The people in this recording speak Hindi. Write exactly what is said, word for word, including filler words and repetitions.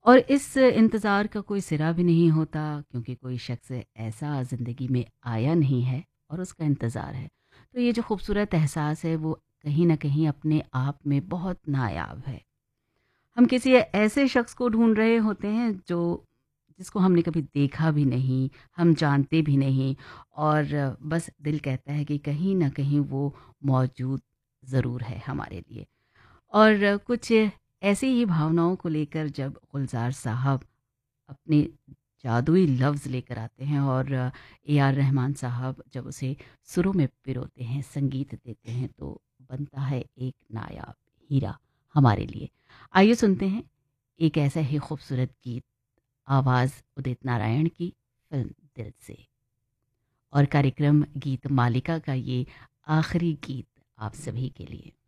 और इस इंतज़ार का कोई सिरा भी नहीं होता क्योंकि कोई शख्स ऐसा ज़िंदगी में आया नहीं है और उसका इंतज़ार है। तो ये जो खूबसूरत एहसास है वो कहीं न कहीं अपने आप में बहुत नायाब है। हम किसी ऐसे शख्स को ढूँढ रहे होते हैं जो जिसको हमने कभी देखा भी नहीं, हम जानते भी नहीं और बस दिल कहता है कि कहीं न कहीं वो मौजूद ज़रूर है हमारे लिए। और कुछ ऐसी ही भावनाओं को लेकर जब गुलज़ार साहब अपने जादुई लफ्ज़ लेकर आते हैं और ए आर रहमान साहब जब उसे सुरों में पिरोते हैं, संगीत देते हैं तो बनता है एक नायाब हीरा हमारे लिए। आइए सुनते हैं एक ऐसा ही खूबसूरत गीत, आवाज़ उदित नारायण की फ़िल्म दिल से। और कार्यक्रम गीत मालिका का ये आखिरी गीत आप सभी के लिए।